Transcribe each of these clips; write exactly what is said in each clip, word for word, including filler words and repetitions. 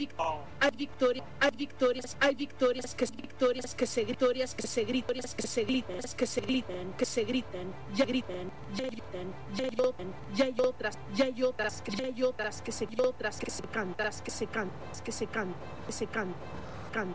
victorias, hay victorias, hay victorias, hay victorias que victorias que se victorias que se gritorias que se gritan, que se griten, que se griten, ya griten, ya griten, ya hay otras, ya hay otras, ya hay otras, que ya hay otras que se otras que se cantan, que se cantan, que se cantan, que se cantan, cantan.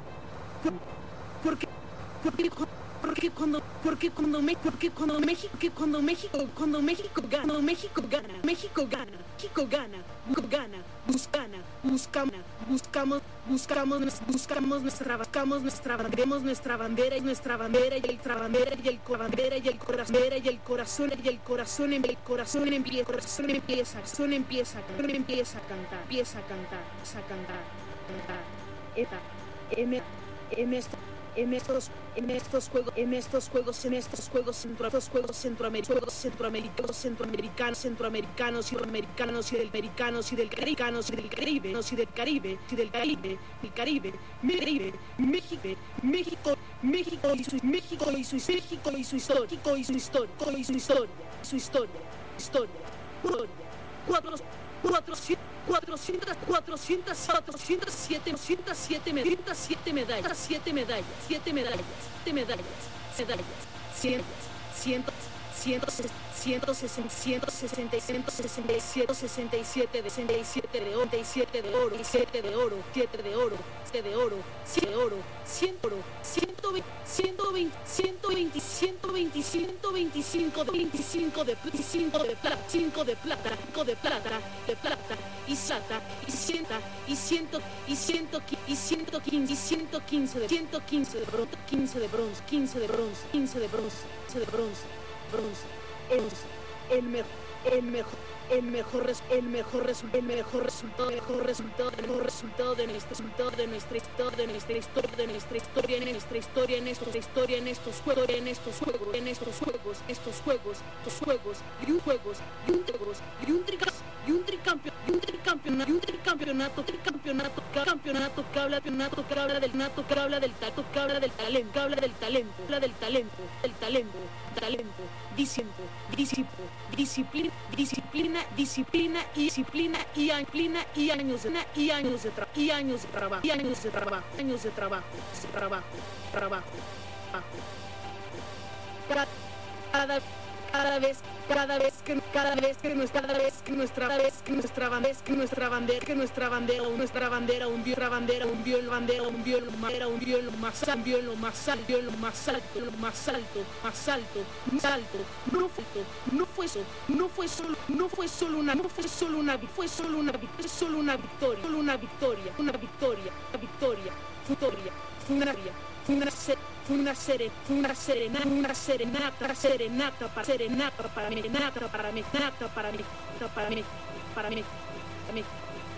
Porque porque porque cuando porque cuando me porque cuando México que cuando México cuando México gana cuando México gana México gana México gana gana buscana buscamos buscamos buscamos buscamos nuestra buscamos nuestra bandera nuestra bandera y nuestra bandera y el bandera y el bandera y el corazón y el corazón y el corazón en el corazón empieza corazón empieza corazón empieza empieza a cantar empieza a cantar empieza a cantar cantar eta m m en estos en estos juegos en estos juegos en estos juegos centro estos juegos centroamericanos centroamericanos centroamericanos centroamericanos y americanos y del americanos y del caribe y del caribe y del caribe y del caribe el caribe Caribe México México México y su México y su México y su histórico y su histórico y su historia su historia historia historia cuatro cuatrocientos cuatrocientos cuatrocientos cuatrocientos siete cuatrocientos siete medallas siete medallas siete medallas siete medallas siete medallas medallas cientos cientos cientos cientos ciento sesenta ciento sesenta ciento sesenta y siete de sesenta y siete de oro siete de oro siete de oro siete de oro siete de oro siete de oro cien oro ciento veinte ciento veinte ciento veinte ciento veinte ciento veinticinco de veinticinco de cinco de plata cinco de plata cinco de plata de plata y plata y ciento y ciento y ciento y ciento quince y ciento quince de ciento quince de bronce quince de bronce quince de bronce quince de bronce quince de bronce bronce el, el mejor el mejor el mejor el mejor el mejor resultado el mejor resultado el mejor resultado de nuestro resultado de nuestra historia de nuestra historia de nuestra historia en nuestra historia en estos historia en estos juegos en estos juegos en estos juegos estos juegos estos juegos y un juegos y un juegos y un tricas y un tricampeón y un tricampeonato y un tricampeonato tricampeonato campeonato que habla campeonato que habla del nato que habla del tato que habla del talento que habla del talento habla del talento del talento talento disciplina disciplina disciplina disciplina y disciplina y disciplina y años de y años de trabajo y años de trabajo y años de trabajo años de trabajo trabajo trabajo trabajo cada cada vez cada vez que cada vez que nuestra cada vez que nuestra cada vez que nuestra bandera que nuestra bandera que nuestra bandera nuestra bandera un viol bandera un viol bandera un viol bandera un viol más un viol más alto viol más alto lo más alto más alto más alto no fue no fue eso no fue solo no fue solo una no fue solo una fue solo una fue solo una victoria solo una victoria una victoria una victoria victoria una una fue una sere, fue una serenata, una serenata, serenata para serenata para México, para México, para México, para México, para México, para México.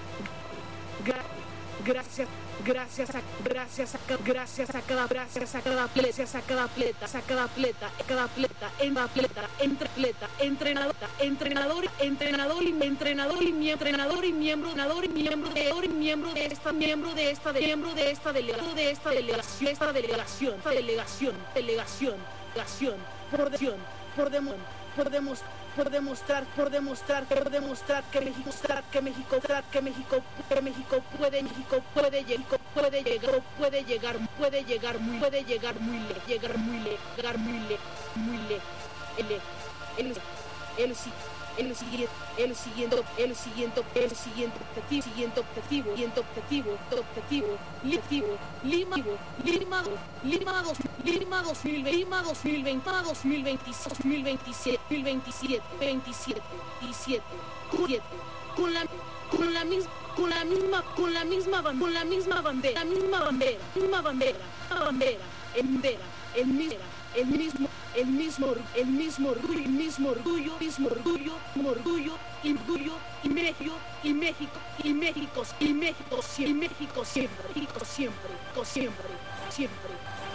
Gracias, gracias a, gracias a, gracias a cada, gracias a cada atleta, a cada atleta, a cada atleta, cada atleta, en la atleta, entre atleta, entrenador, entrenador, entrenador y entrenador y miembro, entrenador y miembro, entrenador y miembro de y miembro de esta, miembro de esta, de miembro de esta delegación, de esta delegación, esta delegación, esta delegación, delegación, delegación, por delegación, por demon, por demos. por demostrar, por demostrar, por demostrar que México, que México, que México, que México puede, México puede llegar, puede llegar, puede llegar, puede llegar muy, puede llegar muy lejos, llegar muy lejos, llegar muy lejos, muy lejos, el, el, el, el siguiente, el siguiente, el siguiente, el siguiente objetivo, siguiente objetivo, siguiente objetivo, objetivo, objetivo, Lima, Lima, Lima dos, Lima dos mil veinte, Lima dos mil veinte, dos mil veintisiete, dos mil veintisiete, dos mil veintisiete, veintisiete, diecisiete, siete, con la, con la misma, con la misma, con la misma, con la misma bandera, la misma bandera, misma bandera, la bandera, el bandera, el mismo, el mismo, el mismo, el mismo orgullo, el mismo orgullo, mismo orgullo, orgullo, y orgullo, y México, y México, y México, y México, y México siempre, México siempre, siempre, siempre.